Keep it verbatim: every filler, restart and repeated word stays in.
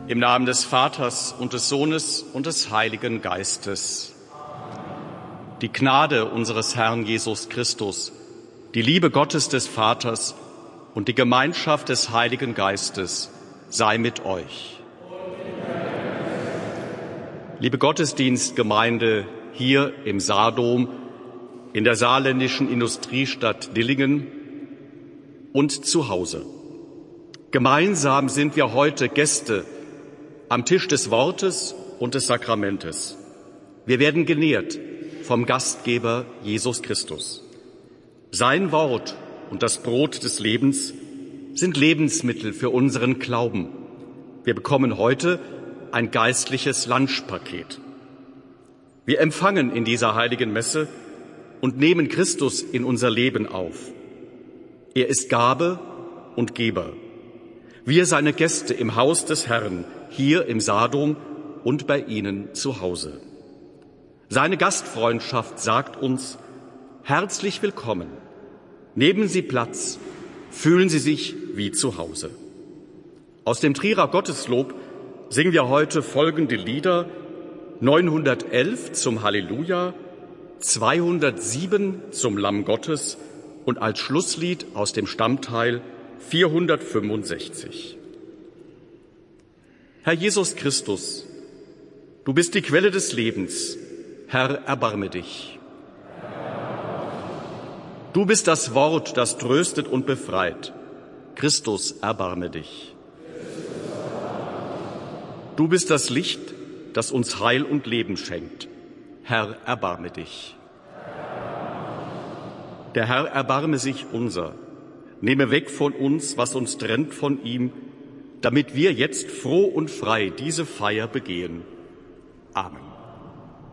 Im Namen des Vaters und des Sohnes und des Heiligen Geistes. Die Gnade unseres Herrn Jesus Christus, die Liebe Gottes des Vaters und die Gemeinschaft des Heiligen Geistes sei mit euch. Liebe Gottesdienstgemeinde hier im Saardom, in der saarländischen Industriestadt Dillingen und zu Hause. Gemeinsam sind wir heute Gäste am Tisch des Wortes und des Sakramentes. Wir werden genährt vom Gastgeber Jesus Christus. Sein Wort und das Brot des Lebens sind Lebensmittel für unseren Glauben. Wir bekommen heute ein geistliches Lunchpaket. Wir empfangen in dieser heiligen Messe und nehmen Christus in unser Leben auf. Er ist Gabe und Geber. Wir, seine Gäste im Haus des Herrn, hier im Saardom und bei Ihnen zu Hause. Seine Gastfreundschaft sagt uns, herzlich willkommen. Nehmen Sie Platz, fühlen Sie sich wie zu Hause. Aus dem Trierer Gotteslob singen wir heute folgende Lieder: neunhundertelf zum Halleluja, zweihundertsieben zum Lamm Gottes und als Schlusslied aus dem Stammteil vierhundertfünfundsechzig. Herr Jesus Christus, du bist die Quelle des Lebens. Herr, erbarme dich. Du bist das Wort, das tröstet und befreit. Christus, erbarme dich. Du bist das Licht, das uns Heil und Leben schenkt. Herr, erbarme dich. Der Herr erbarme sich unser. Nehme weg von uns, was uns trennt von ihm, damit wir jetzt froh und frei diese Feier begehen. Amen.